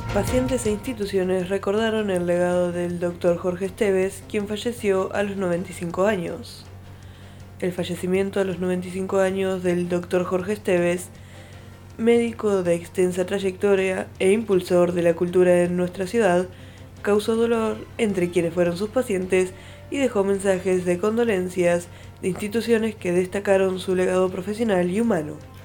Pacientes e instituciones recordaron el legado del Dr. Jorge Esteves, quien falleció a los 95 años. El fallecimiento a los 95 años del Dr. Jorge Esteves, médico de extensa trayectoria e impulsor de la cultura en nuestra ciudad, causó dolor entre quienes fueron sus pacientes y dejó mensajes de condolencias de instituciones que destacaron su legado profesional y humano.